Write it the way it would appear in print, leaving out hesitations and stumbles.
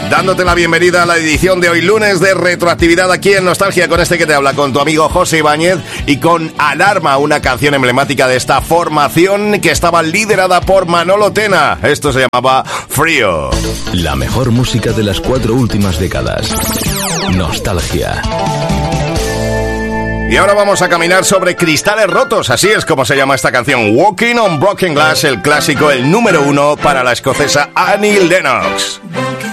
dándote la bienvenida a la edición de hoy lunes de retroactividad aquí en Nostalgia, con este que te habla, con tu amigo José Ibáñez, y con Alarma, una canción emblemática de esta formación que estaba liderada por Manolo Tena. Esto se llamaba Frío. La mejor música de las 4 últimas décadas. Nostalgia. Y ahora vamos a caminar sobre cristales rotos, así es como se llama esta canción, Walking on Broken Glass, el clásico, el número 1 para la escocesa Annie Lennox.